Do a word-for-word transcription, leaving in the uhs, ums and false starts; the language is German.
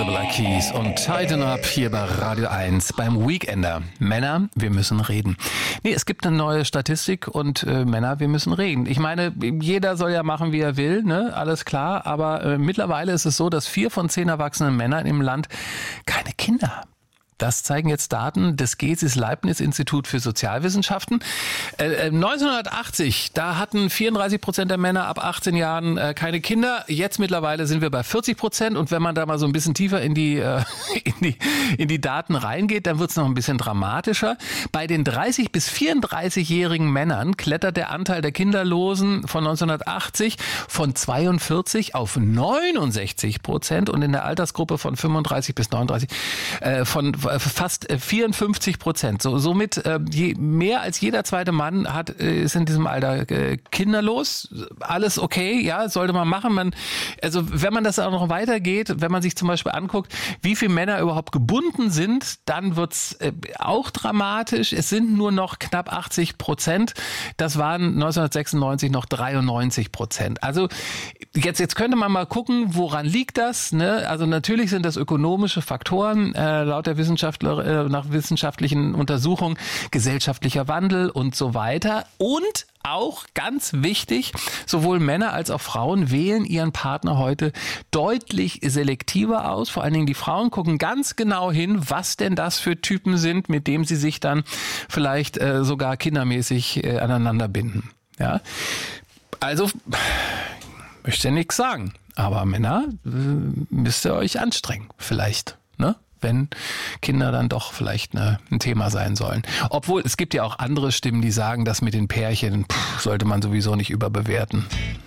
Black Keys und Tighten Up hier bei Radio eins beim Weekender. Männer, wir müssen reden. Nee, es gibt eine neue Statistik und äh, Männer, wir müssen reden. Ich meine, jeder soll ja machen, wie er will, ne? Alles klar, aber äh, mittlerweile ist es so, dass vier von zehn erwachsenen Männern im Land keine Kinder haben. Das zeigen jetzt Daten des Gesis-Leibniz-Institut für Sozialwissenschaften. Äh, neunzehnhundertachtzig, da hatten vierunddreißig Prozent der Männer ab achtzehn Jahren äh, keine Kinder. Jetzt mittlerweile sind wir bei vierzig Prozent. Und wenn man da mal so ein bisschen tiefer in die, äh, in die, in die Daten reingeht, dann wird es noch ein bisschen dramatischer. Bei den dreißig- bis vierunddreißigjährigen Männern klettert der Anteil der Kinderlosen von neunzehnhundertachtzig von zweiundvierzig auf neunundsechzig Prozent und in der Altersgruppe von fünfunddreißig bis neununddreißig äh, von fast vierundfünfzig Prozent. So, somit äh, je, mehr als jeder zweite Mann hat, äh, ist in diesem Alter äh, kinderlos. Alles okay, ja, sollte man machen. Man, also wenn man das auch noch weitergeht, wenn man sich zum Beispiel anguckt, wie viele Männer überhaupt gebunden sind, dann wird's äh, auch dramatisch. Es sind nur noch knapp achtzig Prozent. Das waren neunzehnhundertsechsundneunzig noch dreiundneunzig Prozent. Also jetzt, jetzt könnte man mal gucken, woran liegt das? Ne? Also natürlich sind das ökonomische Faktoren, äh, laut der Wissenschaftler, nach wissenschaftlichen Untersuchungen, gesellschaftlicher Wandel und so weiter. Und auch ganz wichtig, sowohl Männer als auch Frauen wählen ihren Partner heute deutlich selektiver aus. Vor allen Dingen die Frauen gucken ganz genau hin, was denn das für Typen sind, mit dem sie sich dann vielleicht äh, sogar kindermäßig äh, aneinander binden. Ja? Also, möchte ja nichts sagen, aber Männer äh, müsst ihr euch anstrengen, vielleicht, ne? Wenn Kinder dann doch vielleicht eine, ein Thema sein sollen. Obwohl, es gibt ja auch andere Stimmen, die sagen, das mit den Pärchen pff, sollte man sowieso nicht überbewerten.